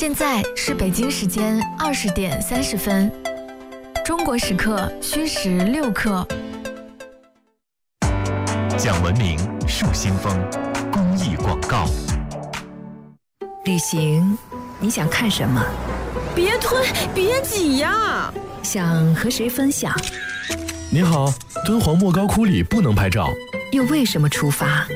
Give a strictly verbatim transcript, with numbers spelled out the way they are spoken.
现在是北京时间二十点三十分，中国时刻虚时六刻。 讲文明树新风，公益广告。 旅行，你想看什么？ 别推，别挤呀！ 想和谁分享？ 你好，敦煌莫高窟里不能拍照。 又为什么出发？